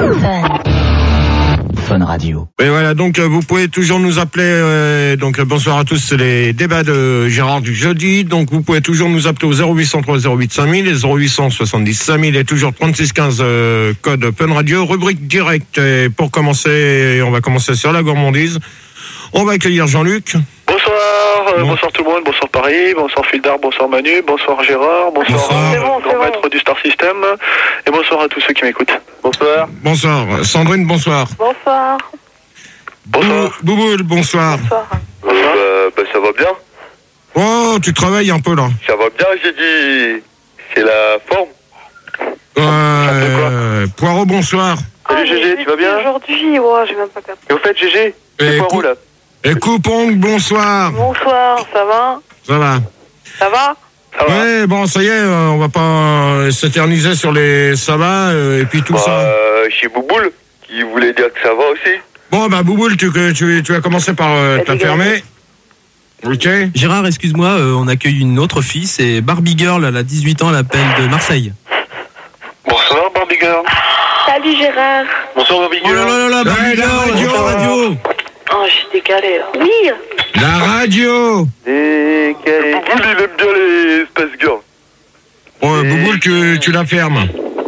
Fun Radio. Et voilà, donc vous pouvez toujours nous appeler. Donc bonsoir à tous, c'est les débats de Gérard du jeudi. Donc vous pouvez toujours nous appeler au 0803 08 5000 et 0870 5000 et toujours 3615 code Fun Radio, rubrique directe. Et pour commencer, on va commencer sur la gourmandise. On va accueillir Jean-Luc. Bonsoir, bonsoir tout le monde, bonsoir Paris, bonsoir Fildar, bonsoir Manu, bonsoir Gérard, bonsoir grand maître du Star System, et bonsoir à tous ceux qui m'écoutent. Bonsoir. Bonsoir. Sandrine, bonsoir. Bonsoir. Bonsoir. Bouboule, bonsoir. Bonsoir. Ça va bien. Oh, tu travailles un peu là. Ça va bien, j'ai dit. C'est la forme. Poirot, bonsoir. Salut Gégé, tu vas bien? Aujourd'hui, ouais, j'ai même pas capté. Et au fait Gégé, c'est Poirot là. Et Coupong, bonsoir. Bonsoir, ça va? Ça va. Ça va? Ça va? Ouais, bon, ça y est, on va pas s'éterniser sur les ça va et puis tout ça. Chez Bouboule, qui voulait dire que ça va aussi. Bon, bah, Bouboule, tu vas commencer par t'enfermer. Ok. Gérard, excuse-moi, on accueille une autre fille, c'est Barbie Girl, elle a 18 ans, elle appelle de Marseille. Bonsoir Barbie Girl. Salut Gérard. Bonsoir Barbie Oh Girl. là là, Barbie Girl, la radio. Oh, je suis décalée là. Oui. La radio. Bouboule, il aime bien les Space Girls. Bon, Bouboule, tu la fermes.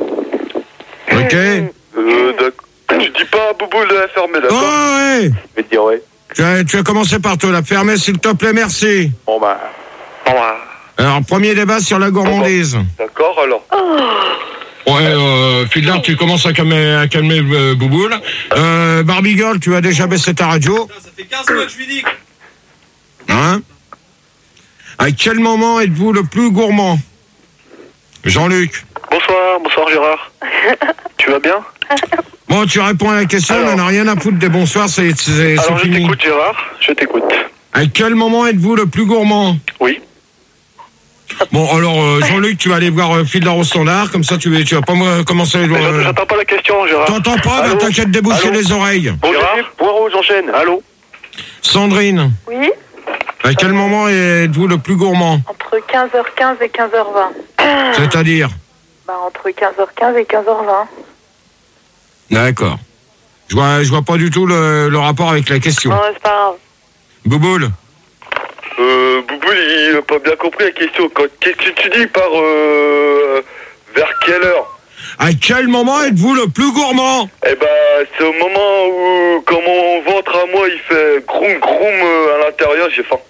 Ok. D'accord. Tu dis pas à Bouboule de la fermer, d'accord? Oh, ouais. Je vais te dire ouais. Tu vas commencer par te la fermer, s'il te plaît, merci. Bon bah. Alors, premier débat sur la gourmandise. D'accord alors. Ouais, Fildar, tu commences à calmer Bouboule. Barbie Girl, tu as déjà baissé ta radio. Ça fait 15 mois que je lui dis. Hein? À quel moment êtes-vous le plus gourmand? Jean-Luc. Bonsoir Gérard. Tu vas bien? Bon, tu réponds à la question, Alors. on n'a rien à foutre des bonsoirs, c'est Alors je fini. t'écoute Gérard, je t'écoute. À quel moment êtes-vous le plus gourmand? Oui. Bon, alors, Jean-Luc, tu vas aller voir Fildar au standard, comme ça tu vas pas commencer... J'entends pas la question Gérard. T'entends pas? Allô? Bah, t'inquiète, déboucher Allô? les oreilles. Bon Gérard, Poirot, j'enchaîne. Allô? Sandrine, Oui. à quel moment êtes-vous le plus gourmand? Entre 15h15 et 15h20. C'est-à-dire? Bah, entre 15h15 et 15h20. D'accord. Je vois pas du tout le rapport avec la question. Non, c'est pas grave. Bouboule. Bouboule, il a pas bien compris la question. Qu'est-ce que tu dis par vers quelle heure? À quel moment êtes-vous le plus gourmand? Eh ben, c'est au moment où, quand mon ventre à moi, il fait groum groum à l'intérieur, j'ai faim.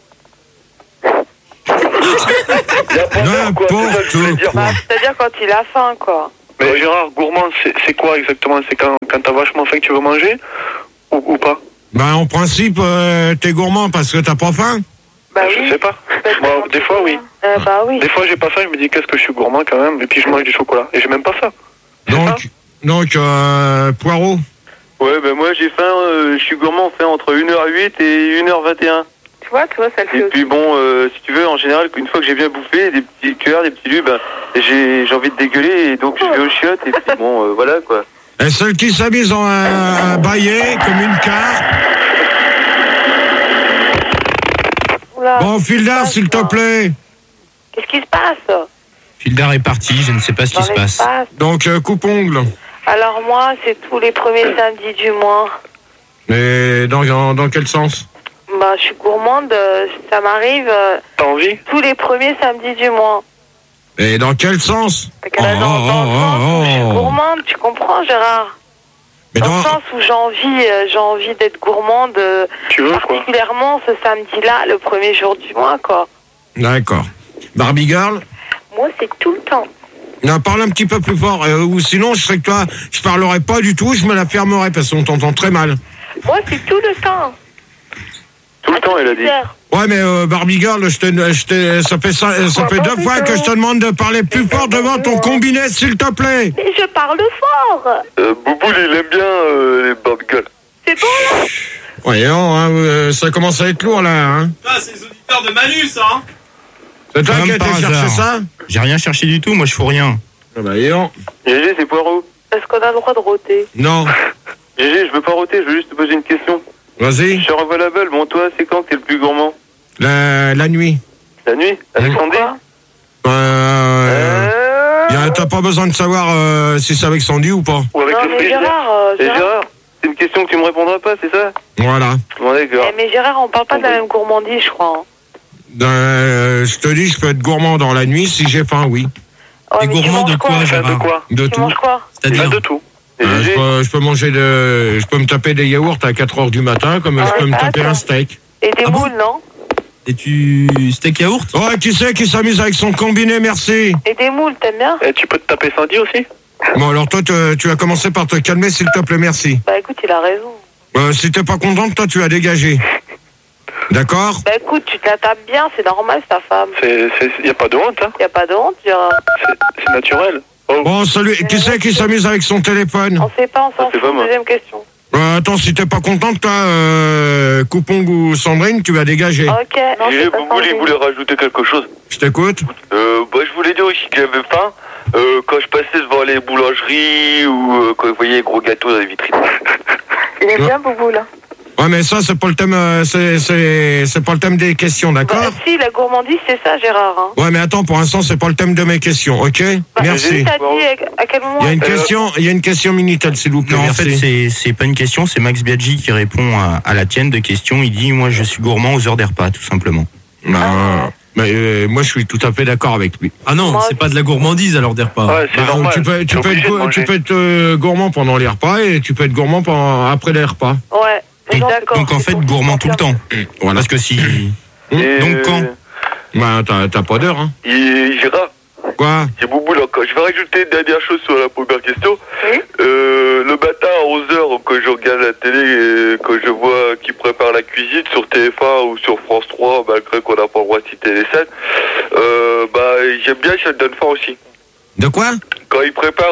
Y a pas d'heure, quoi, c'est ça que je voulais dire. Bah, c'est-à-dire quand il a faim, quoi. Mais Gérard, gourmand, c'est quoi exactement? C'est quand t'as vachement faim que tu veux manger ou pas? Ben, en principe, t'es gourmand parce que t'as pas faim. Bah Je oui. sais pas. Peut-être Moi, quand des tu fois, veux. oui. Bah oui. Des fois, j'ai pas faim, je me dis qu'est-ce que je suis gourmand quand même, et puis je mange du chocolat. Et j'ai même pas ça. Donc, Poirot. Ouais, ben moi j'ai faim, je suis gourmand, on fait entre 1h08 et 1h21. Tu vois, ça le fait Et aussi. puis bon, si tu veux, en général, une fois que j'ai bien bouffé, des petits cœurs, des petits lus, ben, j'ai envie de dégueuler, et donc je vais aux chiottes, et puis bon, voilà quoi. Et celle qui s'amuse à bailler comme une carte. Oula, Bon, Fildar, s'il te plaît. Qu'est-ce qui se passe? Fildar est parti, je ne sais pas ce qui Dans se passe. l'espace. Donc, coupe-ongle. Alors moi, c'est tous les premiers samedis du mois. Mais dans quel sens? Bah, je suis gourmande, ça m'arrive T'as envie? tous les premiers samedis du mois. Et dans quel sens? Fait que là, dans le sens où je suis gourmande, tu comprends, Gérard? Mais Dans le sens où j'ai envie d'être gourmande, Tu veux, quoi? particulièrement ce samedi-là, le premier jour du mois, quoi. D'accord. Barbie Girl? Moi, c'est tout le temps. Non, parle un petit peu plus fort, ou sinon je serais que toi, je parlerai pas du tout, je me la fermerai parce qu'on t'entend très mal. Moi, c'est tout le temps. Tout le temps, elle a dit. Ouais, mais Barbie Girl, ça fait 2 fois que je te demande de parler plus fort devant ton combiné, s'il te plaît. Mais je parle fort. Bouboule, il aime bien les Barbie Girls. C'est bon, là? Voyons, hein, ça commence à être lourd là. Hein. Ah, c'est les auditeurs de Manu, ça, hein. C'est toi Comme qui as été par chercher hasard. ça? J'ai rien cherché du tout, moi je fous rien. Ah bah, voyons. GG, c'est Poirot. Est-ce qu'on a le droit de rôter? Non, GG, je veux pas rôter, je veux juste te poser une question. vas-y. Sur Available, bon, toi, c'est quand que t'es le plus gourmand? La nuit. La nuit? Avec Sandy? Quoi? Il y a un t'as pas besoin de savoir si c'est avec Sandy ou pas. Ou avec Non, le mais fruit. Gérard, c'est une question que tu me répondras pas, c'est ça? Voilà. Bon, d'accord. Mais Gérard, on parle pas de la même gourmandise, je crois. Je te dis, je peux être gourmand dans la nuit si j'ai faim, oui. Ouais, Et mais tu gourmand manges de quoi, De Gérard? quoi? De Tu tout. manges quoi? C'est-à-dire De tout. Et GG? Je peux manger je peux me taper des yaourts à 4h du matin, comme je peux me taper un steak. Et des Ah bon moules, non? Et steak yaourt? Oh, qui c'est qui s'amuse avec son combiné, merci. Et des moules, t'aimes bien? Et tu peux te taper Sandy aussi? Bon, alors toi, tu vas commencer par te calmer, s'il te plaît, merci. Bah écoute, il a raison. Si t'es pas contente, toi, tu vas dégager. D'accord? Bah écoute, tu te la tapes bien, c'est normal, c'est ta femme. Y a pas de honte, hein. Y a pas de honte, Gérard. C'est naturel. Oh. Bon, salut. Qui c'est qui s'amuse avec son téléphone? On sait pas, on s'en c'est fout. pas moi. Deuxième question. Attends, si t'es pas contente, toi, Coupong ou Sandrine, tu vas dégager. Ok, non, GG, c'est pas Bouboule, il Sandrine. voulait rajouter quelque chose. Je t'écoute. Je voulais dire aussi que j'avais faim quand je passais devant les boulangeries ou quand je voyais les gros gâteaux dans les vitrines. Il est bien, Bouboule. Ouais, mais ça, c'est pas le thème, c'est pas le thème des questions, d'accord? Bah, si, la gourmandise, c'est ça, Gérard. Hein. Ouais, mais attends, pour l'instant, c'est pas le thème de mes questions, ok? Bah, Merci. T'as dit à quel moment? Il y a une question Minitel, s'il vous plaît. Non, en merci. fait, c'est pas une question, c'est Max Biaggi qui répond à la tienne de question. Il dit, moi, je suis gourmand aux heures des repas, tout simplement. Bah, mais moi, je suis tout à fait d'accord avec lui. Ah non, Moi, c'est pas de la gourmandise alors des repas. Ouais, c'est Bah, normal. tu peux T'es obligé de manger. être gourmand pendant les repas et tu peux être gourmand après les repas. Ouais, d'accord. Donc en fait, gourmand tout le temps. Voilà. Parce que si... Et, Donc quand Bah, t'as pas d'heure, hein. Et Gérard, Quoi? c'est Bouboule encore. Je vais rajouter une dernière chose sur la première question. Oui. Le matin à 11h, quand je regarde la télé et quand je vois qu'ils préparent la cuisine sur TF1 ou sur France 3, malgré qu'on n'a pas le droit de citer les scènes, j'aime bien, ça me donne faim aussi. De quoi? Quand ils préparent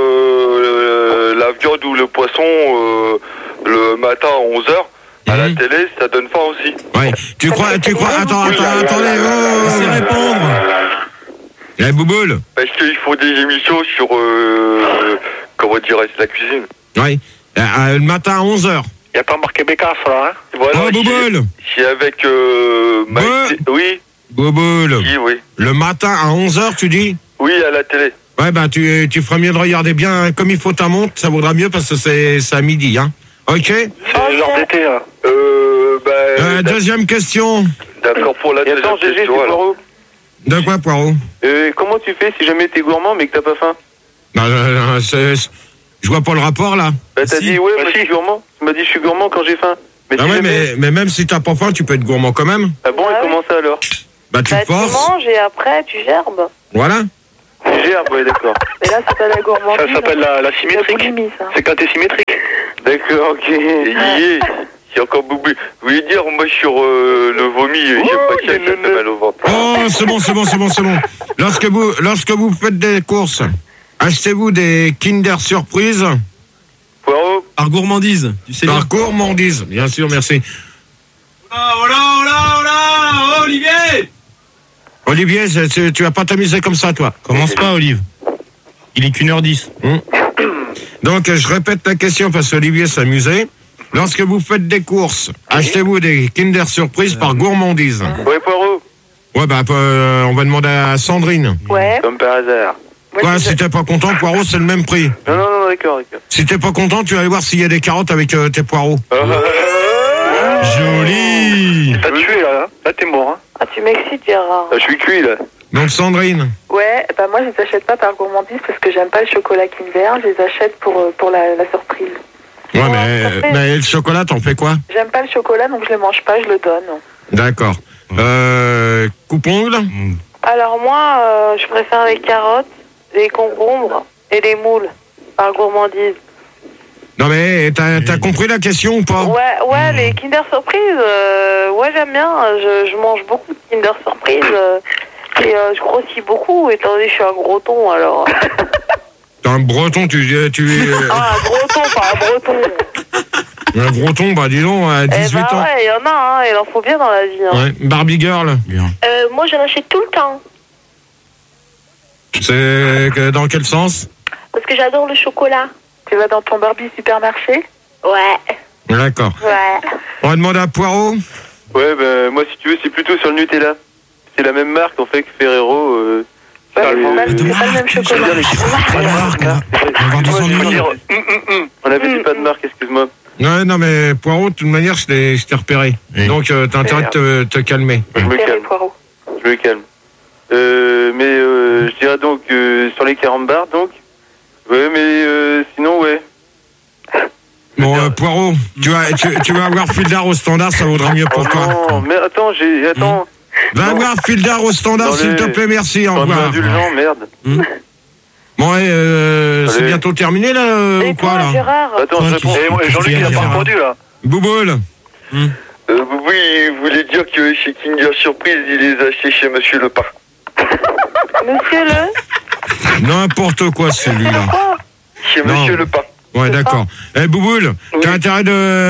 la viande ou le poisson le matin à 11h, à la télé, ça donne faim aussi. Ouais. Tu crois, attends, attendez, Laissez répondre. Bouboule. Parce qu'ils font des émissions sur, comment dirais-je, la cuisine. Ouais. Le matin à 11h. Y a pas marqué Bécasse, là, hein? Voilà, Oh, Bouboule. c'est avec Mike. Oui, Bouboule. oui. Le matin à 11h, tu dis? Oui, à la télé. Ouais, bah, tu ferais mieux de regarder bien comme il faut ta montre, ça vaudra mieux parce que c'est à midi, hein. Ok? C'est l'heure d'été, là. Deuxième question. D'accord, pour la deuxième question, alors. De quoi, Poirot? Comment tu fais si jamais t'es gourmand mais que t'as pas faim? Non, je vois pas le rapport, là. Bah, t'as Si. dit, ouais, moi je suis gourmand. Tu m'as dit, je suis gourmand quand j'ai faim. Mais Ah si ouais, jamais- mais même si t'as pas faim, tu peux être gourmand quand même. Ah bon, Ah et oui. comment ça alors? Bah, tu Bah, te tu forces. manges et après, tu gerbes. Voilà. Gerbe, ouais, d'accord. Mais là, c'est pas la gourmandise. Ça s'appelle la la symétrique. boulimie, ça. C'est quand t'es symétrique. D'accord, ok. Yeah. C'est encore boubou. Vous voulez dire, moi sur le vomi, j'aime pas que ça fait mal au ventre. Oh, c'est bon. Lorsque vous faites des courses, achetez-vous des Kinder Surprise Poirot, Par gourmandise, tu sais bien. par gourmandise. Bien sûr, merci. Oh, Olivier! Olivier, tu vas pas t'amuser comme ça, toi. Commence pas, Olive. Il est qu'1h10. Donc, je répète la question parce qu'Olivier s'amusait. Lorsque vous faites des courses, achetez-vous des Kinder Surprise par gourmandise. ouais, Poirot, Ouais, bah, on va demander à Sandrine. Ouais. comme par hasard. Quoi, si t'es pas content, poireau, c'est le même prix. Non, d'accord. Si t'es pas content, tu vas aller voir s'il y a des carottes avec tes poireaux. Joli. T'as tué, là. Là, t'es mort, hein. Ah, tu m'excites, Gérard. Je suis cuit, là. Donc, Sandrine. Ouais, bah moi je les achète pas par gourmandise parce que j'aime pas le chocolat Kinder, je les achète pour la surprise. Ouais, Ouais, mais le chocolat, t'en fais quoi? J'aime pas le chocolat donc je le mange pas, je le donne. D'accord. Coupongle? Alors moi, je préfère les carottes, les concombres et les moules par gourmandise. Non, mais t'as compris la question ou pas? Ouais, les Kinder Surprise, ouais, j'aime bien. Je mange beaucoup de Kinder Surprise et je grossis beaucoup étant donné que je suis un gros ton, alors. T'es un breton, Ah, un gros ton, pas un breton. un breton, bah dis donc, à 18 bah ans. ouais, il y en a, hein, il en faut bien dans la vie. Hein. Ouais, Barbie Girl. Bien. Moi, j'en achète tout le temps. Dans quel sens? Parce que j'adore le chocolat. Tu vas dans ton Barbie supermarché? Ouais. D'accord. Ouais. On va demander à Poirot. Ouais, moi, si tu veux, c'est plutôt sur le Nutella. C'est la même marque, en fait, que Ferrero. Ouais, c'est pas le même chocolat. On avait dit pas de marque, excuse-moi. Ouais, non, mais Poirot, de toute manière, je t'ai repéré. Oui. Donc, t'as intérêt de te calmer. Je me calme. Je me calme. Je dirais donc sur les carambars, donc. Ouais, mais sinon, ouais. Bon, Poirot, tu vas avoir Fildar au standard, ça vaudra mieux pour toi. Non, mais attends, Va avoir Fildar au standard, s'il te plaît, merci, au revoir. indulgent, merde. Bon, c'est bientôt terminé, là, ou quoi, là? Gérard. Attends, je réponds. Jean-Luc, il a pas répondu, là. Bouboule. Oui, il voulait dire que chez Kinder Surprise, il les a achetés chez Monsieur Le Parc. Monsieur le... N'importe quoi, celui-là. Chez Non. Monsieur Le Parc. Ouais, d'accord. Bouboule, t'as intérêt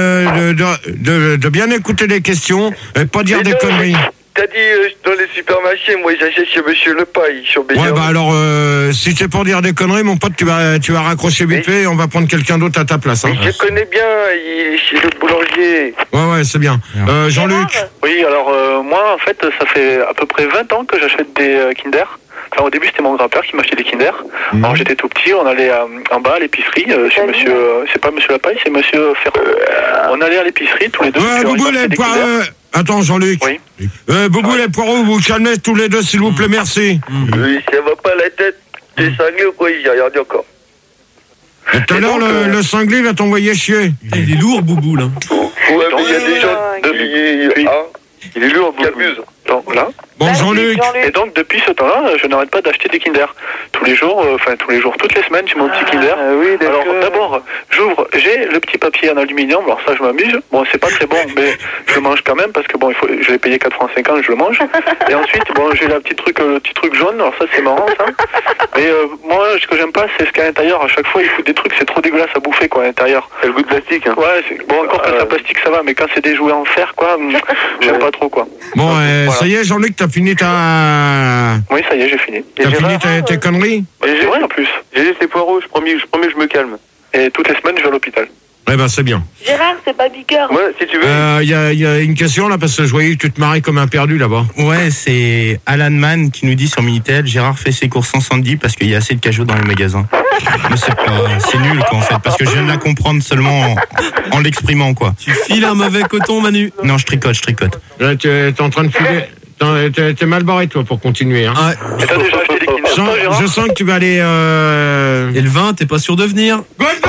de bien écouter les questions et pas dire des conneries. T'as dit dans les supermarchés, moi j'achète chez Monsieur Le Paille, sur Béziers. Ouais, bah alors, si c'est pour dire des conneries, mon pote, tu vas raccrocher vite fait et on va prendre quelqu'un d'autre à ta place. Hein. Je le connais bien, il est chez le boulanger. Ouais, c'est bien. Jean-Luc. Oui, alors moi, en fait, ça fait à peu près 20 ans que j'achète des Kinder. Enfin, au début, c'était mon grand-père qui m'achetait des Kinder. Alors, j'étais tout petit, on allait en bas à l'épicerie, chez monsieur... c'est pas Monsieur Lapaille, c'est Monsieur Ferrand. On allait à l'épicerie, tous les deux. Ouais, Bouboule et Poirot... Attends, Jean-Luc. Oui. Bouboule et Poirot, vous vous calmez tous les deux, s'il vous plaît, merci. Oui, ça va pas la tête. T'es cinglé ou quoi? J'ai rien dit encore. Tout à l'heure, le cinglé va t'envoyer chier. Il est lourd, Boubou, là. Ouais, mais il y a des gens... Il est lourd, qui abusent. Donc, là. Bon, Jean-Luc. Et donc, depuis ce temps-là, je n'arrête pas d'acheter des Kinder. Tous les jours, toutes les semaines, j'ai mon petit Kinder. Oui, alors, d'abord, j'ouvre, j'ai le petit papier en aluminium, alors ça, je m'amuse. Bon, c'est pas très bon, mais je le mange quand même, parce que bon, je l'ai payé 4 francs 50, je le mange. Et ensuite, bon, j'ai le petit truc jaune, alors ça, c'est marrant, ça. Mais moi, ce que j'aime pas, c'est ce qu'il y a à l'intérieur. À chaque fois, il faut des trucs, c'est trop dégueulasse à bouffer, quoi, à l'intérieur. C'est le goût de plastique, hein. Ouais, bon, encore quand c'est en plastique, ça va, mais quand c'est des jouets en fer, quoi, j'aime pas trop, quoi. Bon, ça y est, Jean-Luc, t'as fini ta... Oui, ça y est, j'ai fini. T'as fini tes conneries? J'ai rien en plus. J'ai laissé Poirot, je promets, je me calme. Et toutes les semaines, je vais à l'hôpital. Eh ben, c'est bien. Gérard, c'est pas Bigger. Ouais, si tu veux. Il y a une question, là, parce que je voyais que tu te marrais comme un perdu, là-bas. Ouais, c'est Alan Mann qui nous dit sur Minitel, Gérard fait ses courses sans Sandy parce qu'il y a assez de cajots dans les magasins. Mais c'est nul, quoi, en fait, parce que je viens de la comprendre seulement en l'exprimant, quoi. Tu files un mauvais coton, Manu. Non, je tricote. Là, t'es en train de filer... T'es mal barré, toi, pour continuer. Hein. Ouais. Et t'as déjà acheté des Kinder, toi, Gérard? Je sens que tu vas aller... Et le vin, t'es pas sûr de venir?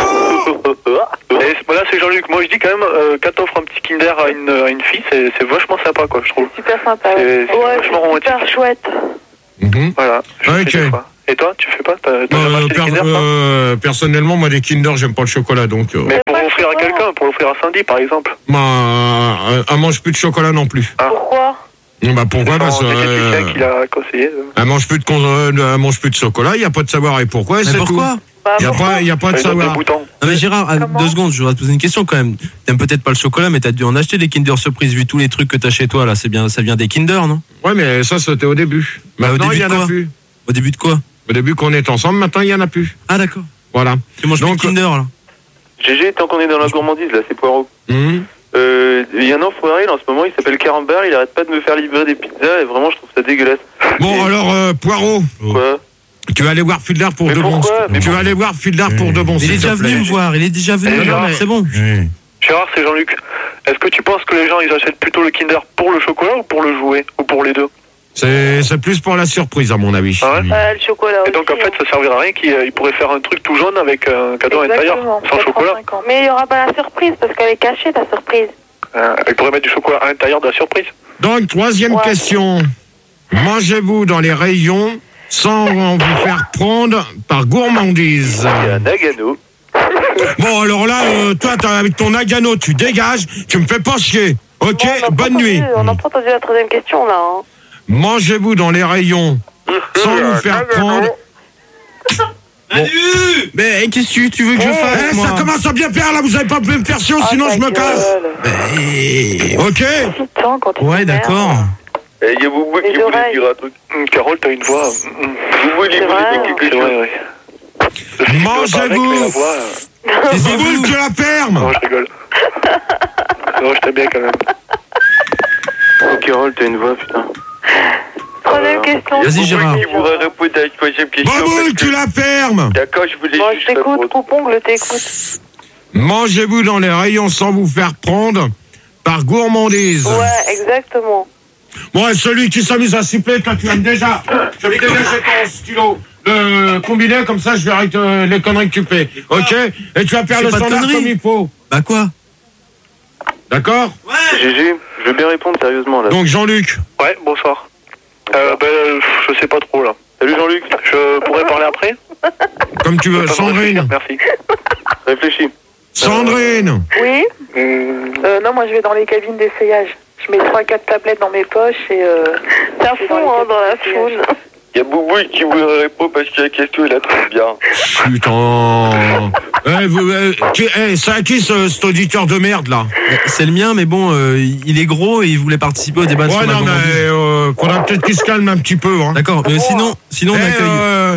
Et voilà, c'est Jean-Luc. Moi, je dis quand même, quand t'offres un petit Kinder à une fille, c'est vachement sympa, quoi, je trouve. Super sympa. C'est Ouais, vachement romantique. super chouette. Voilà. Je Ok. fais des fois. Et toi, tu fais pas? T'as jamais acheté des Kinder, toi? Personnellement, moi, des Kinder, j'aime pas le chocolat, donc... Mais pour l'offrir à quelqu'un, pour l'offrir à Sandy, par exemple. Elle mange plus de chocolat non plus. Pourquoi? Bah pourquoi? Parce C'est quelqu'un qui l'a conseillé. elle mange plus de chocolat, il n'y a pas de savoir et pourquoi, Mais c'est pourquoi? Il n'y a pas de savoir. Non mais Gérard, 2 secondes, je voudrais te poser une question quand même. T'aimes peut-être pas le chocolat, mais t'as dû en acheter des Kinder Surprise vu tous les trucs que t'as chez toi là. C'est bien, ça vient des Kinder, non? Ouais, mais ça, c'était au début. Bah, Maintenant, il y en a quoi? plus. Au début de quoi? Au début qu'on est ensemble, maintenant, il y en a plus. Ah d'accord. Voilà. Tu manges Donc, plus de Kinder là. GG, tant qu'on est dans la gourmandise, là, c'est Poirot. Il y a un enfoiré, là, en ce moment, il s'appelle Carambar, il arrête pas de me faire livrer des pizzas, et vraiment, je trouve ça dégueulasse. Bon, alors, Poirot, Quoi? tu vas aller voir Fildar pour Mais de bon. pourquoi? Mais Tu vas aller voir Fildar pour de bon. Il est s'il te déjà venu plaît. me voir, il est déjà venu. Eh, Gérard, C'est bon. Gérard, c'est Jean-Luc. Est-ce que tu penses que les gens, ils achètent plutôt le Kinder pour le chocolat ou pour le jouet? Ou pour les deux? C'est plus pour la surprise, à mon avis. Ah ouais? Le chocolat Et donc, en fait, ça servira à rien qu'il pourrait faire un truc tout jaune avec un cadeau à l'intérieur, sans chocolat. Mais il y aura pas la surprise parce qu'elle est cachée, la surprise. Il pourrait mettre du chocolat à l'intérieur de la surprise. Donc, troisième question. Mangez-vous dans les rayons sans vous faire prendre par gourmandise? Il y a un Nagano. Bon, alors là, toi, avec ton Nagano, tu dégages, tu me fais pas chier. Ok, bonne nuit. On n'a pas entendu la troisième question là. Hein. Mangez-vous dans les rayons sans vous faire prendre... Manu! Mais qu'est-ce que tu veux que je fasse, moi? Ça commence à bien faire, là, vous allez pas me faire chier, sinon je me casse. Ok? Ouais, d'accord. Et il y a Boubou qui voulait dire un truc. Carole, t'as une voix. Boubou, il voulait dire quelque chose. Mangez-vous. Boubou, tu la fermes. Non, je rigole. Non, je t'aime bien quand même. Oh, Carole, t'as une voix, putain. Troisième question. Vas-y, Gérard. Qui voudrait répondre à la troisième question? Maboule, tu la fermes. D'accord, je voulais Moi, juste je t'écoute, répondre. Coupongle t'écoute. Mangez-vous dans les rayons sans vous faire prendre par gourmandise. Ouais, exactement. Bon, et celui qui s'amuse à siffler, toi, tu aimes déjà. Je vais dégager ton stylo. Le combiné, comme ça, je verrai les conneries que tu fais. Ok? Et tu vas faire C'est le pas de standard conneries. comme il faut. Bah quoi? D'accord? GG, je veux bien répondre sérieusement là. Donc, Jean-Luc. Ouais, bonsoir. Je sais pas trop là. Salut Jean-Luc, je pourrais parler après? Comme tu veux. Pas besoin de Sandrine. réfléchir, merci. Réfléchis. Sandrine. Oui Non, moi je vais dans les cabines d'essayage. Je mets 3-4 tablettes dans mes poches et... Ça je vais fout, les hein, cabines dans la d'essayage. foule. Il y a Boubouille qui voudrait répondre parce que la question, il a très bien. Putain. C'est à qui cet auditeur de merde, là? C'est le mien, mais bon, il est gros et il voulait participer au débat de Ouais, sur la non, gourmandise. mais faudra peut-être qu'il se calme un petit peu. Hein. D'accord, mais sinon on accueille.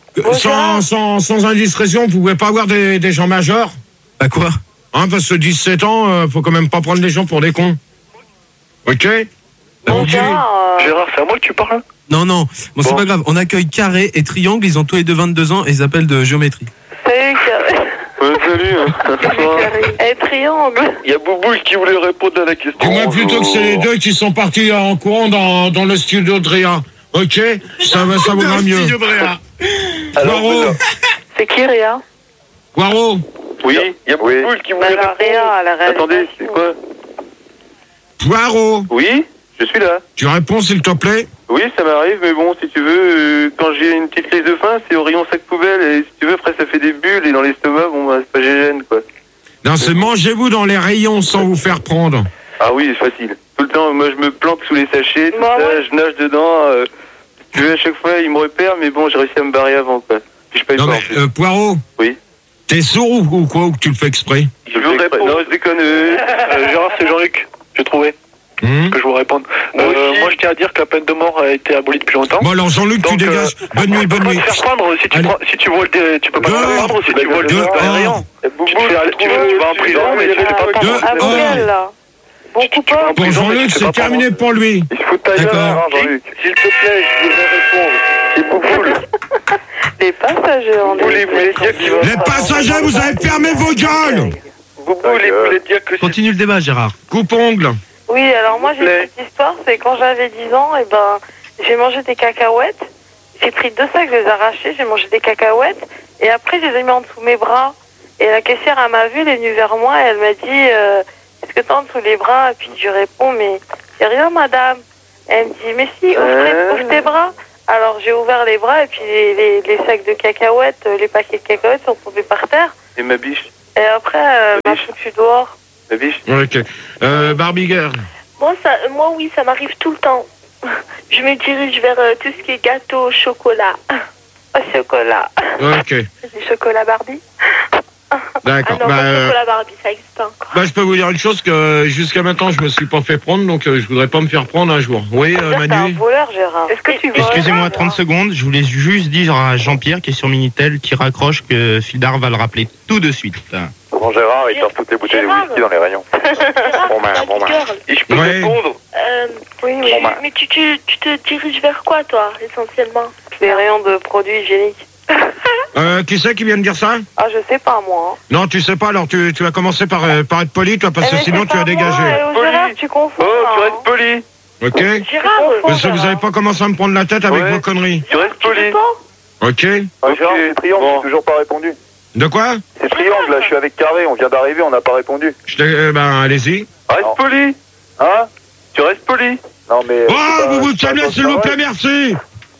Sans indiscrétion, vous pouvez pas avoir des gens majeurs? Bah quoi? Hein, parce que 17 ans, faut quand même pas prendre les gens pour des cons. Ok? Bon, Ok. Gérard, c'est à moi que tu parles? Non, bon, c'est Bon. pas grave. On accueille Carré et Triangle, ils ont tous les deux 22 ans et ils appellent de géométrie. Salut, Carré. Salut. Eh, triangle. Il y a Boubouille qui voulait répondre à la question. Dis-moi plutôt que c'est les deux qui sont partis en courant dans le studio de Réa. Ok? Ça vaudra mieux. Poirot. C'est qui, Réa? Poirot. Oui, il y a Boubouille qui voulait Bah, la répondre. Réa, à la réalisation. Attendez, c'est quoi? Poirot. Oui, je suis là. Tu réponds, s'il te plaît? Oui, ça m'arrive, mais bon, si tu veux, quand j'ai une petite crise de faim, c'est au rayon sac poubelle, et si tu veux, après ça fait des bulles, et dans l'estomac, bon, bah, c'est pas gêne, quoi. Non, c'est mangez-vous dans les rayons sans vous faire prendre. Ah oui, c'est facile. Tout le temps, moi, je me planque sous les sachets, tout Bah, ça, ouais. je nage dedans, si tu veux, à chaque fois, ils me repèrent, mais bon, j'ai réussi à me barrer avant, quoi. Puis je paye Non, pas, mais en plus. Poirot. Oui. T'es sourd ou quoi? Ou que tu le fais exprès? Je veux répondre. Non, je déconne. Gérard, c'est Jean-Luc. J'ai trouvé. Que je vous réponde. Moi aussi. Moi, je tiens à dire que la peine de mort a été abolie depuis longtemps. Bon, alors, Jean-Luc, tu Donc, dégages. Bonne nuit, Tu bonne peux pas nuit. te faire prendre si tu, Allez. si tu voles des... Tu peux pas te faire Dehors. prendre si tu voles des Dehors. rayons. Tu vas en prison, mais tu te fais pas prendre. Ah, Gabriel, là. Bon coupon. Pour Jean-Luc, c'est terminé pour lui. Il se fout de ta gueule, D'accord. hein, Jean-Luc. S'il te plaît, je voudrais répondre. C'est Bouboule. Les passagers en Bouboule, il voulait dire qu'il va... Les passagers, vous avez fermé vos gueules. Bouboule, il voulait dire que... Continue le débat, Gérard. Coupe-ongle. Oui, alors moi j'ai une petite histoire, c'est quand j'avais 10 ans, et ben j'ai mangé des cacahuètes. J'ai pris 2 sacs, je les ai arrachés, j'ai mangé des cacahuètes, et après je les ai mis en dessous de mes bras. Et la caissière, elle m'a vu, elle est venue vers moi, et elle m'a dit est-ce que t'as en dessous les bras? Et puis je réponds mais c'est rien madame. Et elle me dit mais si, ouvre tes bras. Alors j'ai ouvert les bras, et puis les sacs de cacahuètes, les paquets de cacahuètes sont tombés par terre. Et ma biche. Et après, elle m'a foutu dehors. Ma biche. Ok. Barbie Girl. Moi, oui, ça m'arrive tout le temps. Je me dirige vers tout ce qui est gâteau au chocolat. Au chocolat. Ok. Du chocolat Barbie? D'accord. Ah non, pas le chocolat Barbie, ça existe encore. Je peux vous dire une chose, que jusqu'à maintenant, je me suis pas fait prendre, donc je voudrais pas me faire prendre un jour. Oui, T'es un Manu. voleur, Gérard. Est-ce que tu voles? Excusez-moi 30 secondes, je voulais juste dire à Jean-Pierre qui est sur Minitel qui raccroche que Fildar va le rappeler tout de suite. Bon, Gérard, il sort toutes les bouteilles de whisky dans les rayons. Bon, Et je peux Ouais. répondre? Oui, oui. Mais tu te diriges vers quoi, toi, essentiellement? Les rayons de produits hygiéniques. Qui c'est qui vient de dire ça? Ah, je sais pas, moi. Non, tu sais pas, alors tu vas commencer par être poli, toi, parce que sinon tu vas dégager. Gérard, tu confonds. Oh, tu là, restes poli. Ok? Gérard, Parce que vous avez pas commencé à me prendre la tête avec Ouais. vos conneries. Tu restes poli. Ok? Gérard, c'est Triangle, j'ai toujours pas répondu. De quoi? C'est Triangle, là, je suis avec Carré, on vient d'arriver, on n'a pas répondu. Allez-y. Reste poli. Hein? Tu restes poli. Non, mais... Oh, vous vous calmez, s'il vous plaît, merci!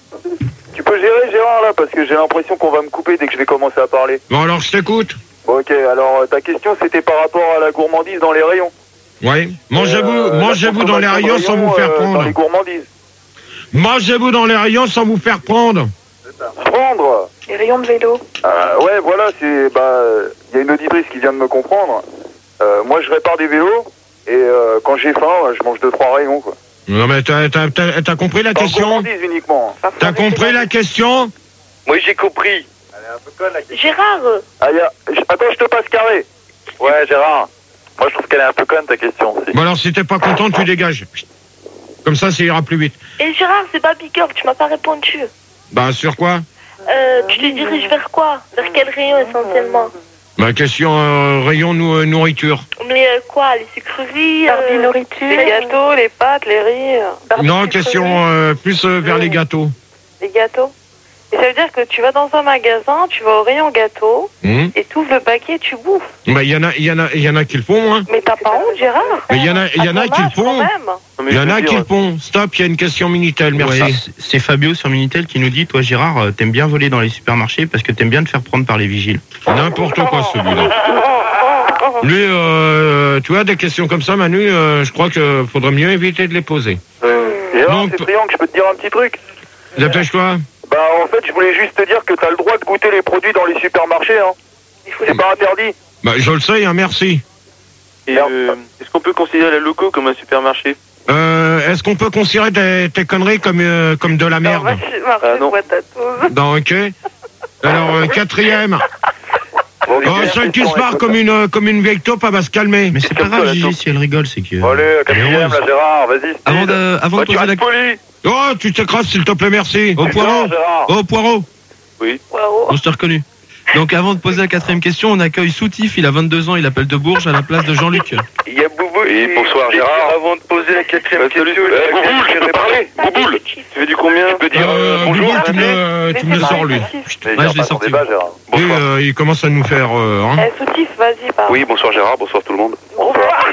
Tu peux gérer, Gérard, là, parce que j'ai l'impression qu'on va me couper dès que je vais commencer à parler. Bon, alors je t'écoute. Bon, ok, alors ta question, c'était par rapport à la gourmandise dans les rayons. Oui. Mangez-vous dans les rayons sans vous faire Dans les prendre. gourmandises. Mangez-vous dans les rayons sans vous faire prendre. Prendre. Les rayons de vélo. Ouais, voilà, c'est... il y a une auditrice qui vient de me comprendre. Moi, je répare des vélos, et quand j'ai faim, je mange 2-3 rayons, quoi. Non, mais t'as compris la Dans question? gourmandise uniquement. T'as compris la question? Moi, j'ai compris. Elle est un peu conne, la question. Gérard, Attends, je te passe Carré. Ouais, Gérard. Moi, je trouve qu'elle est un peu conne, ta question aussi. Bon, alors si t'es pas content, tu dégages. Comme ça ira plus vite. Et Gérard, c'est Baby Girl, tu m'as pas répondu. Bah, sur quoi? Tu te diriges vers quoi? Vers quel rayon essentiellement? Bah, question rayon nourriture. Mais quoi? Les sucreries, nourriture, Les gâteaux, les pâtes, les riz. Non, question plus vers les gâteaux. Les gâteaux. Et ça veut dire que tu vas dans un magasin, tu vas au rayon gâteau, et tu ouvres le paquet et tu bouffes. Bah, il y en a qui le font, hein. Mais t'as pas honte, Gérard? Mais il y en a qui le font. Il y en a qui le font. Stop, il y a une question Minitel, merci. Ouais, c'est Fabio sur Minitel qui nous dit, toi Gérard, t'aimes bien voler dans les supermarchés parce que t'aimes bien te faire prendre par les vigiles. N'importe quoi celui-là. Lui, tu vois, des questions comme ça, Manu, je crois qu'il faudrait mieux éviter de les poser. Gérard, c'est Triangle, je peux te dire un petit truc? Dépêche-toi. Bah, en fait, je voulais juste te dire que t'as le droit de goûter les produits dans les supermarchés, hein. C'est pas interdit. Bah, je le sais, hein, merci. Et est-ce qu'on peut considérer la loco comme un supermarché? Est-ce qu'on peut considérer tes conneries comme de la merde? Non. Non, ok. Alors, quatrième. Celle qui se marre comme une vieille taupe, elle va se calmer. Mais c'est pas grave, Gigi, si elle rigole, c'est que... Allez, quatrième, là, Gérard, vas-y. Avant de poser la question... Oh, tu t'écrases, s'il te plaît, merci. Au poireau. Oh, poireau. Oui. On je t'ai reconnu. Donc avant de poser la quatrième question, on accueille Soutif, il a 22 ans, il appelle de Bourges à la place de Jean-Luc. Il y a Boubou. Oui, bonsoir Gérard. Avant de poser la quatrième question, Bouboule, je vais parler. Bouboule, tu veux du combien? Je peux dire bonjour. Tu me le sors, lui. Ouais, je l'ai sorti. Et il commence à nous faire... hein. Soutif, vas-y, pardon. Oui, bonsoir Gérard, bonsoir tout le monde. Bonsoir.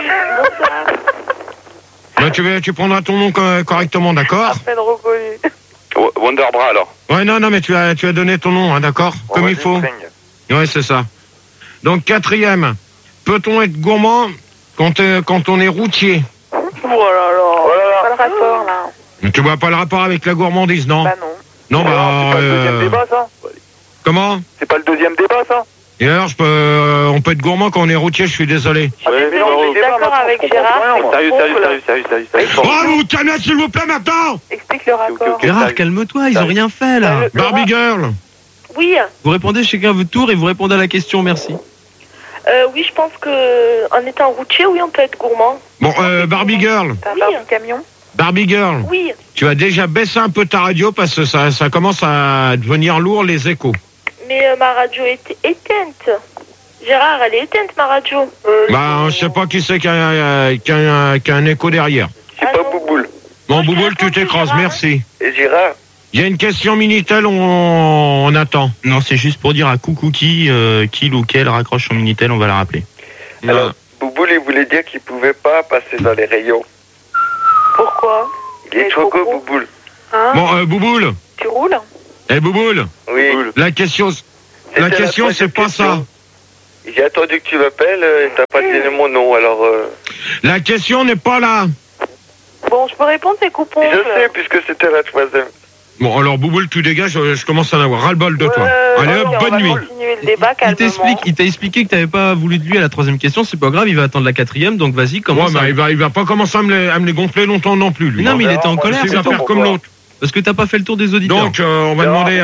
Bah, tu prendras ton nom correctement, d'accord? À peine reconnu. Wonderbra alors. Ouais, non, mais tu as donné ton nom, hein, d'accord? Comme il faut. Ouais, c'est ça. Donc, quatrième. Peut-on être gourmand quand on est routier? Voilà. Pas le rapport, là. Tu vois pas le rapport avec la gourmandise, non? Bah non. Non, C'est pas le deuxième débat, ça? Comment? C'est pas le deuxième débat, ça? Et alors, on peut être gourmand quand on est routier, je suis désolé. Mais non, je suis d'accord avec Gérard. Sérieux. Oh, vous calmez, s'il vous plaît, maintenant! Explique le rapport. Gérard, calme-toi, ils ont rien fait là. Barbie Girl! Oui. Vous répondez chacun à votre tour et vous répondez à la question, merci. Oui, je pense que en étant routier, oui, on peut être gourmand. Bon, Barbie Girl. T'as Oui. Barbie camion. Barbie Girl. Oui. Tu as déjà baissé un peu ta radio parce que ça commence à devenir lourd, les échos. Mais ma radio est éteinte. Gérard, elle est éteinte, ma radio. Bah, je sais pas qui c'est qui a un écho derrière. C'est pas Bouboule. Bon, Bouboule, tu t'écrases, merci. Et Gérard? Il y a une question Minitel, on attend. Non, c'est juste pour dire à Coucou qui ou quel raccroche son Minitel, on va la rappeler. Alors, Bouboule, il voulait dire qu'il pouvait pas passer dans les rayons. Pourquoi? Il est trop gros, Bouboule. Hein? Bon, Bouboule. Tu roules? Bouboule. Oui. La question, c'est pas ça. J'ai attendu que tu m'appelles et t'as pas donné mon nom, alors... La question n'est pas là. Bon, je peux répondre, c'est coupons. Je sais, puisque c'était la troisième. Bon, alors, Bouboule, tu dégages, je commence à en avoir ras-le-bol de toi. Allez, hop, bonne nuit. Continuer le débat calmement. Il t'a expliqué que t'avais pas voulu de lui à la troisième question, c'est pas grave, il va attendre la quatrième, donc vas-y, commence. Ouais, il va pas commencer à me les gonfler longtemps non plus, lui. Non, mais il était en colère, Il va faire comme l'autre. parce que t'as pas fait le tour des auditeurs. Donc, on va demander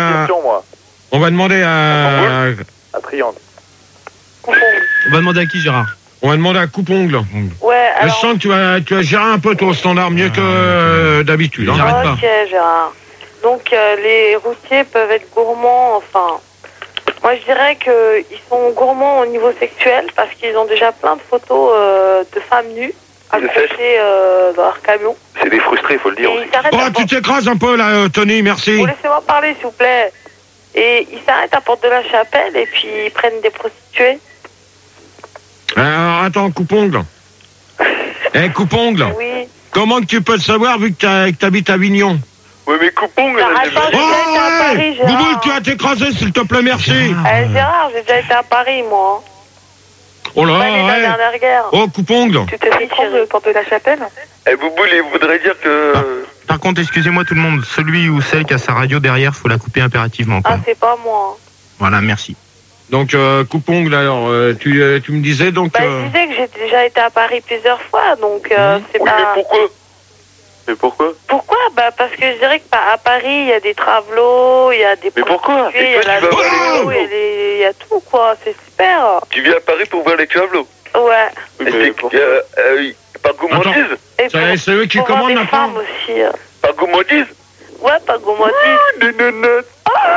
à... À Triangle. On va demander à qui, Gérard? On va demander à Coupe-Ongle. Ouais, Je alors... sens que tu as géré un peu ton standard mieux que d'habitude. Hein. J'arrête pas. Ok, Gérard. Donc, les routiers peuvent être gourmands, enfin... Moi, je dirais qu'ils sont gourmands au niveau sexuel parce qu'ils ont déjà plein de photos de femmes nues accrochées dans leur camion. C'est des frustrés, faut le dire. Et ils s'arrêtent à Tu t'écrases un peu là, Tony, merci. Vous laissez-moi parler, s'il vous plaît. Et ils s'arrêtent à Porte de la Chapelle et puis ils prennent des prostituées. Alors, attends, Coupe-Ongle. Coupe-Ongle. Oui. Comment que tu peux le savoir vu que t'habites à Avignon? Oui, mais Coupon, Attends, j'ai déjà été à Paris, Gérard. Bouboule, tu as t'écrasé, s'il te plaît, merci. Gérard, j'ai déjà été à Paris, moi. Oh là, Pas né de la dernière guerre. Oh, Coupe-Ongle. Tu te fais prendre Porte de la Chapelle? Bouboule, il voudrait dire que... Par contre, excusez-moi tout le monde, celui ou celle qui a sa radio derrière, faut la couper impérativement. Quoi. Ah, c'est pas moi. Voilà, merci. Donc, Coupe-Ongle, alors, tu me disais donc... Bah, je disais que j'ai déjà été à Paris plusieurs fois, donc c'est Oui, pas... mais pourquoi? Mais pourquoi? Pourquoi? Bah, parce que je dirais qu'à Paris, il y a des travelots, il y a des Mais pourquoi? prostituées, il y a la Oh il y a tout, quoi. C'est super. Tu viens à Paris pour voir les Cavelots? Ouais. Par gourmandise? Et Ça y est, c'est eux qui Pour voir commandent des maintenant. femmes aussi. Pas gourmandise? Ouais, pas gourmandise. Des nonottes.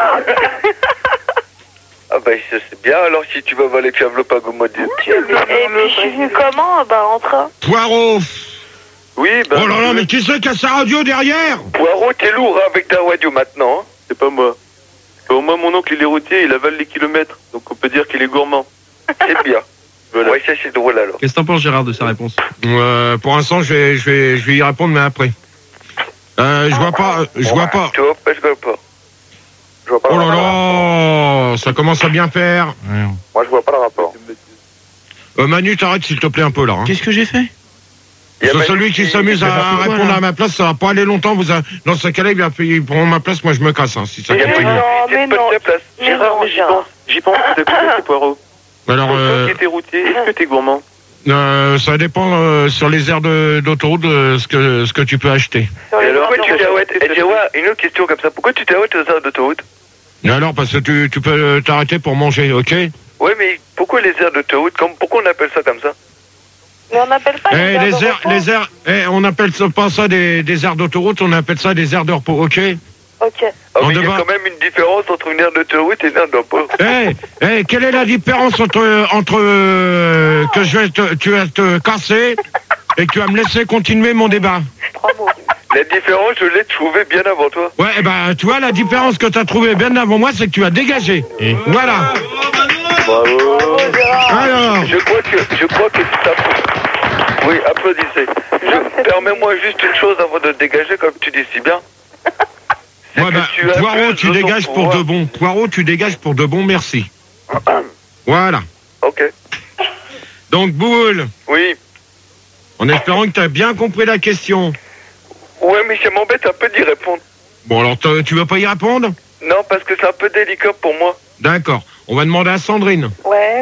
Ah bah c'est bien alors si tu vas voir les fiables pas gourmandise. Et puis je suis venue comment? Bah en train. Poirot. Oui, bah. Oh là là, mais qui c'est qui a sa radio derrière? Poirot, t'es lourd hein, avec ta radio maintenant. Hein. C'est pas moi. Au moins mon oncle il est routier, il avale les kilomètres. Donc on peut dire qu'il est gourmand. C'est bien. Voilà. Ouais, ça c'est drôle alors. Qu'est-ce que t'en penses, Gérard, de sa réponse? Pour l'instant, je vais y répondre, mais après. Je vois pas. Tu vois pas, je vois pas. Je vois pas. Oh là là, ça commence à bien faire. Moi je vois pas le rapport. Manu, t'arrêtes s'il te plaît un peu là. Hein. Qu'est-ce que j'ai fait? Il y a C'est Manu celui qui s'amuse à répondre à ma place, ça va pas aller longtemps. Dans ce cas-là, il prend ma place, moi je me casse. Hein, si ça Il y a continue. Manu qui mais était pas non. de ta place. Mais Gérard, non, mais Gérard. j'y pense. C'est Poirot. Alors, Toi qui étais routier, est-ce que t'es gourmand? ça dépend sur les aires d'autoroute ce que tu peux acheter. Et alors, pourquoi tu t'arrêtes? Une autre question comme ça. Pourquoi tu t'arrêtes aux aires d'autoroute? Alors, parce que tu peux t'arrêter pour manger, ok? Ouais, mais pourquoi les aires d'autoroute? Pourquoi on appelle ça comme ça? Mais on n'appelle pas les aires, on appelle ça pas ça des aires d'autoroute, on appelle ça des aires de repos, ok? Ok. Ah, mais il y a quand même une différence entre une aire d'autoroute et une aire de repos. Quelle est la différence entre que tu vas te casser et que tu vas me laisser continuer mon débat? 3 mots. La différence, je l'ai trouvée bien avant toi. Ouais, tu vois, la différence que tu as trouvée bien avant moi, c'est que tu as dégagé. Voilà. Bravo. Alors. Je crois que tu t'applaudis. Oui, applaudissez. Permets-moi juste une chose avant de te dégager, comme tu dis si bien. Ouais, Poirot, tu dégages pour de bon. Poirot, tu dégages pour de bon, merci. Voilà. Ok. Donc, Boule. Oui. En espérant que tu as bien compris la question. Ouais, mais ça m'embête un peu d'y répondre. Bon, alors, tu vas pas y répondre? Non, parce que c'est un peu délicat pour moi. D'accord. On va demander à Sandrine. Ouais.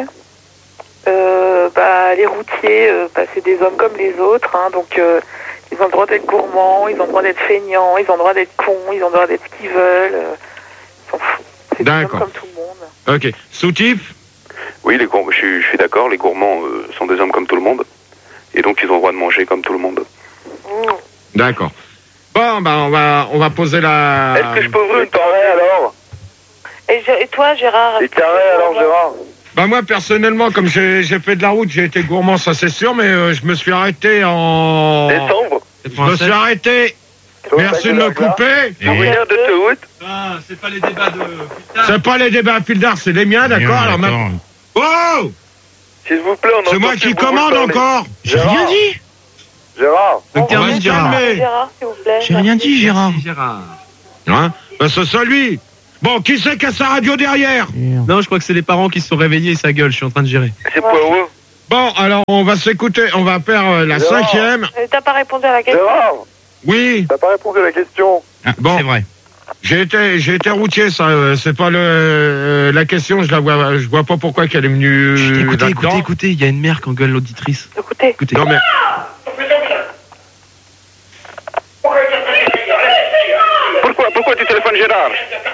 Les routiers, c'est des hommes comme les autres, hein, donc ils ont le droit d'être gourmands, ils ont le droit d'être feignants, ils ont le droit d'être cons, ils ont le droit d'être ce qu'ils veulent. Ils s'en foutent. C'est des hommes comme tout le monde. Ok. Soutif? Oui, je suis d'accord, les gourmands sont des hommes comme tout le monde. Et donc ils ont le droit de manger comme tout le monde. D'accord. Bon, on va poser la... Est-ce que je peux ouvrir une carré alors? Et toi, Gérard? Et carré alors, Gérard? Moi, personnellement, comme j'ai fait de la route, j'ai été gourmand, ça c'est sûr, mais je me suis arrêté en... Décembre? Je me suis arrêté. Merci de me couper. Pour une aire d'autoroute? C'est pas les débats de... C'est pas les débats à fil d'art, c'est les miens, d'accord? Alors maintenant... Oh! S'il vous plaît, on c'est moi qui commande encore. J'ai rien dit. Gérard. Donc termine, Gérard. Gérard, s'il vous plaît. J'ai rien dit, Gérard. Hein? C'est ça, lui. Bon, qui c'est qui a sa radio derrière? Non, je crois que c'est les parents qui se sont réveillés et sa gueule, je suis en train de gérer. C'est Poirot. Bon, alors, on va s'écouter, on va faire la Gérard. 5e. T'as pas répondu à la question? Gérard, Oui. t'as pas répondu à la question. Bon. C'est vrai. J'ai été routier, ça, c'est pas la question, je vois pas pourquoi qu'elle est venue Écoutez, il y a une mère qui engueule l'auditrice. Écoutez. Non mais... Pourquoi tu téléphones Gérard?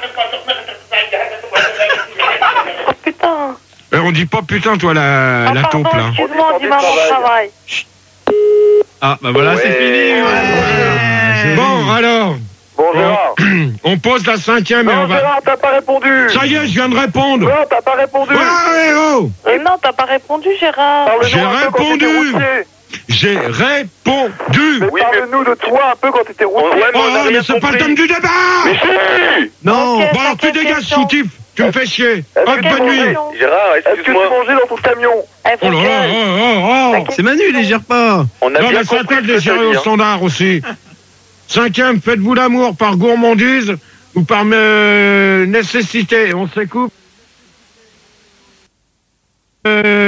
Oh putain. On dit pas putain, toi, la taupe, là. Excuse-moi, on dit maman au travail. Ah, voilà, c'est fini. Bon, alors... Bon, Gérard. On pose la 5e et Non, on va... Gérard, t'as pas répondu. Ça y est, je viens de répondre. Non, t'as pas répondu. Ouais, oh. Non, t'as pas répondu, Gérard. J'ai répondu. J'ai répondu. Mais parle-nous de toi un peu quand t'étais routier. Mais c'est pas le thème du débat. Mais si. Non. Ok, Bon, alors tu dégages, soutif. Tu me fais chier. Est-ce Hop, que bonne nuit. Gérard, est-ce que tu mangeais dans ton camion? Oh là là, C'est Manu, il les gère pas. On a non, bien mais ça compris peut ce que les gérer t'as au dit, hein. standard aussi. 5e, faites-vous l'amour par gourmandise ou par nécessité. On s'écoute.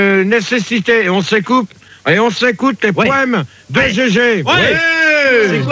Nécessité. On s'écoute. Et on s'écoute les poèmes de GG. Ouais. C'est quoi